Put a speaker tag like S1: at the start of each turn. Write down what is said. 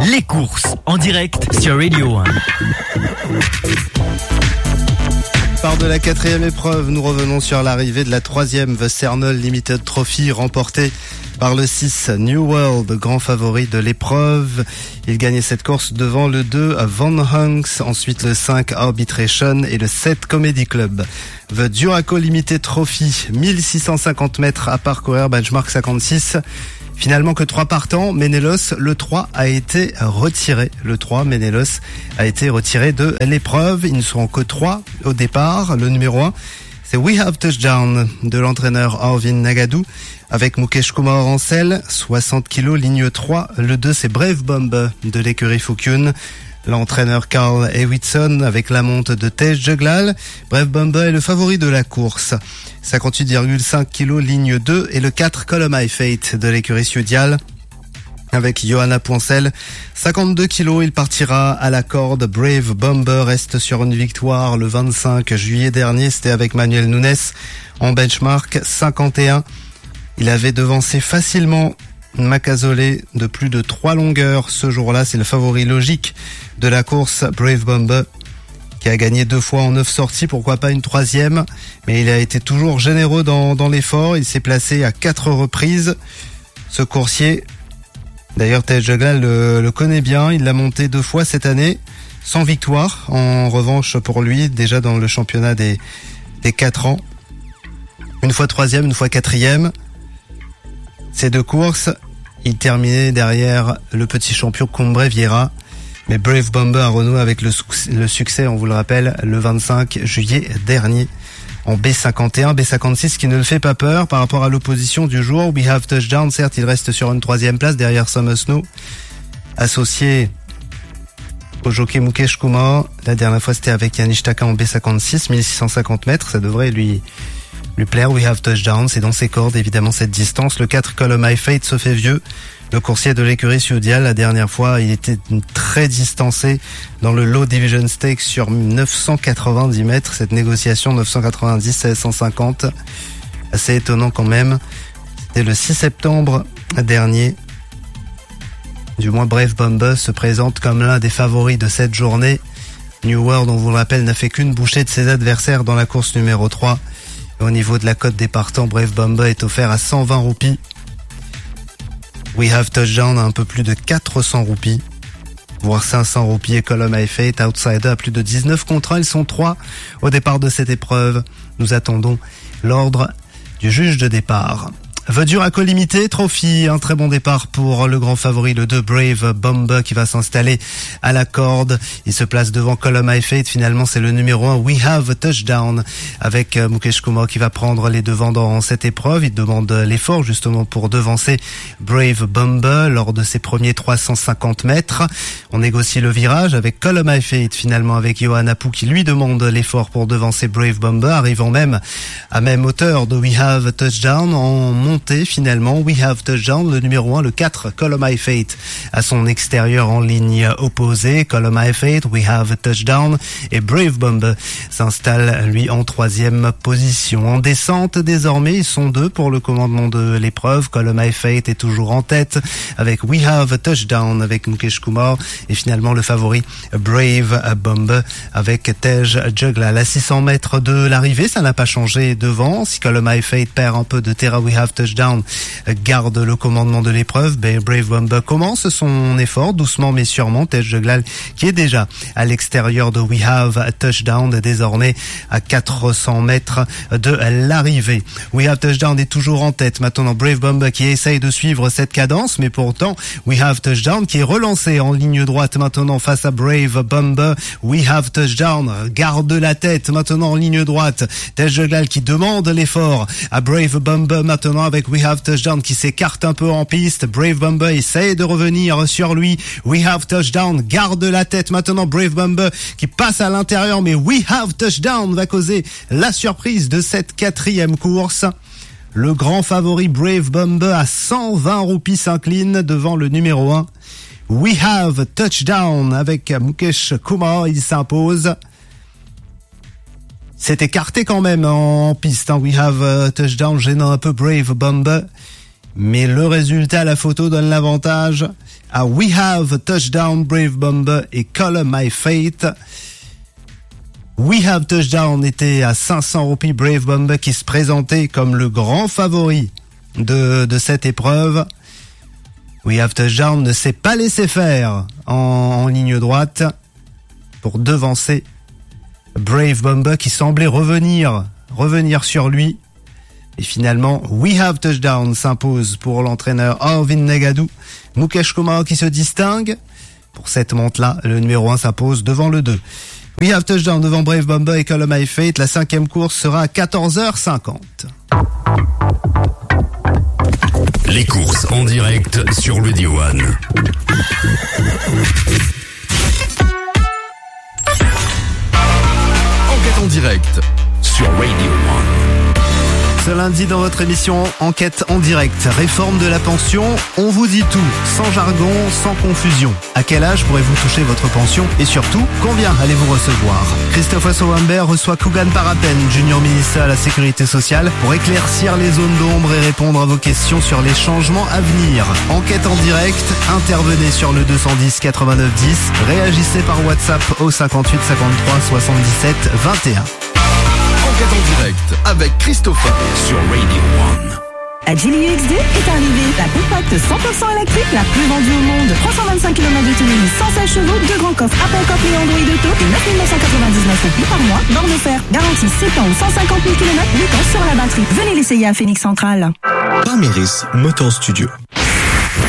S1: Les courses en direct sur Radio 1.
S2: Part de la 4e épreuve, nous revenons sur l'arrivée de la 3e The Cernol Limited Trophy remportée par le 6 New World, grand favori de l'épreuve. Il gagnait cette course devant le 2 Van Hunks, ensuite le 5 Arbitration et le 7 Comedy Club. The Duraco Limited Trophy, 1650 mètres à parcourir, benchmark 56. Finalement que 3 partants, Menelos, le 3 a été retiré. Le 3, Menelos, a été retiré de l'épreuve. Ils ne seront que 3 au départ. Le numéro 1, c'est We Have Touchdown de l'entraîneur Arvin Nagadou avec Mukesh Kumar en selle, 60 kg, ligne 3. Le 2, c'est Brave Bomb de l'écurie Fukun. L'entraîneur Carl Ewitson avec la monte de Tej Juglal. Brave Bomb est le favori de la course. 58,5 kg, ligne 2. Et le 4, Column High Fate de l'écurie Sudial avec Johanna Poincel. 52 kg, il partira à la corde. Brave Bomber reste sur une victoire le 25 juillet dernier. C'était avec Manuel Nunes en benchmark 51. Il avait devancé facilement Macazolé de plus de 3 longueurs ce jour-là. C'est le favori logique de la course, Brave Bomber, qui a gagné 2 fois en 9 sorties, pourquoi pas une 3e, mais il a été toujours généreux dans l'effort. Il s'est placé à 4 reprises, ce coursier. D'ailleurs, Tej Juglal le connaît bien, il l'a monté 2 fois cette année, sans victoire. En revanche, pour lui, déjà dans le championnat des 4 ans, une fois 3e, une fois 4e. Ces 2 courses, il terminait derrière le petit champion Combre Vieira. Mais Brave Bomber a renoué avec le succès, on vous le rappelle, le 25 juillet dernier en B51, B56, qui ne le fait pas peur par rapport à l'opposition du jour. We Have Touchdown, certes, il reste sur une 3e place derrière Summer Snow, associé au jockey Mukesh Kumar. La dernière fois, c'était avec Yanish Taka en B56, 1650 mètres, ça devrait lui plaire. We Have Touchdown, c'est dans ses cordes évidemment cette distance. Le 4 Column High Fate se fait vieux. Le coursier de l'écurie Sudial, la dernière fois, il était très distancé dans le Low Division Stakes sur 990 mètres. Cette négociation 990 à 150, assez étonnant quand même. C'était le 6 septembre dernier. Du moins, Brave Bomber se présente comme l'un des favoris de cette journée. New World, on vous le rappelle, n'a fait qu'une bouchée de ses adversaires dans la course numéro 3. Au niveau de la cote des partants, Brave Bomber est offert à 120 roupies. We Have Touchdown a un peu plus de 400 roupies, voire 500 roupies. Et Column High Fate, outsider, à plus de 19 contre 1. Ils sont 3 au départ de cette épreuve. Nous attendons l'ordre du juge de départ. The Duraco Limited Trophy, un très bon départ pour le grand favori, le 2 Brave Bomber, qui va s'installer à la corde. Il se place devant Column High Fate. Finalement, c'est le numéro 1 We Have Touchdown avec Mukesh Kumar qui va prendre les devants dans cette épreuve. Il demande l'effort justement pour devancer Brave Bomber lors de ses premiers 350 mètres. On négocie le virage avec Column High Fate, finalement avec Johanna Pou qui lui demande l'effort pour devancer Brave Bomber, arrivant même à même hauteur de We Have Touchdown en montée. Finalement, We Have Touchdown, le numéro 1, le 4, Column High Fate, à son extérieur en ligne opposée. Column High Fate, We Have Touchdown et Brave Bomber s'installe, lui, en 3e position. En descente, désormais, ils sont 2 pour le commandement de l'épreuve. Column High Fate est toujours en tête avec We Have Touchdown avec Mukesh Kumar et finalement le favori Brave Bomber avec Tej Juglal. À 600 mètres de l'arrivée, ça n'a pas changé devant. Si Column High Fate perd un peu de terrain, We Have Touchdown garde le commandement de l'épreuve. Brave Bomber commence son effort doucement mais sûrement. Tej Juglal qui est déjà à l'extérieur de We Have Touchdown, désormais à 400 mètres de l'arrivée. We Have Touchdown est toujours en tête. Maintenant Brave Bomber qui essaye de suivre cette cadence, mais pourtant We Have Touchdown qui est relancé en ligne droite maintenant face à Brave Bomber. We Have Touchdown garde la tête maintenant en ligne droite. Tej Juglal qui demande l'effort à Brave Bomber maintenant avec We Have Touchdown qui s'écarte un peu en piste. Brave Bomber essaie de revenir sur lui. We Have Touchdown garde la tête maintenant. Brave Bomber qui passe à l'intérieur, mais We Have Touchdown va causer la surprise de cette 4e course. Le grand favori Brave Bomber à 120 roupies s'incline devant le numéro 1. We Have Touchdown avec Mukesh Kumar, il s'impose. C'est écarté quand même en piste. We Have Touchdown gênant un peu Brave Bomber. Mais le résultat, la photo donne l'avantage à We Have a Touchdown, Brave Bomber et Color My Fate. We Have Touchdown était à 500 roupies, Brave Bomber qui se présentait comme le grand favori de cette épreuve. We Have Touchdown ne s'est pas laissé faire en ligne droite pour devancer Brave Bomber qui semblait revenir sur lui. Et finalement, We Have Touchdown s'impose pour l'entraîneur Arvind Nagadou. Mukesh Kumar qui se distingue. Pour cette monte-là, le numéro 1 s'impose devant le 2. We Have Touchdown devant Brave Bomber et Color My Fate. La 5e course sera à 14h50.
S3: Les courses en direct sur Radio One. Enquête en direct sur Radio One.
S2: Ce lundi dans votre émission Enquête en direct, réforme de la pension, on vous dit tout, sans jargon, sans confusion. À quel âge pourrez-vous toucher votre pension et surtout, combien allez-vous recevoir? Christophe Sauwambert reçoit Kugan Parapen, junior ministre à la Sécurité sociale, pour éclaircir les zones d'ombre et répondre à vos questions sur les changements à venir. Enquête en direct, intervenez sur le 210 89 10, réagissez par WhatsApp au 58 53 77 21.
S3: Enquête en direct avec Christopher sur Radio One.
S4: La Geely UX2 est arrivée, la compacte 100% électrique la plus vendue au monde. 325 km d'autonomie, 116 chevaux, 2 grands coffres, Apple CarPlay et Android Auto et 9 999 roupies par mois. Borne offerte, garantie 7 ans ou 150 000 km, 8 ans sur la batterie. Venez l'essayer à Phoenix Central.
S5: Parmeris Motor Studio.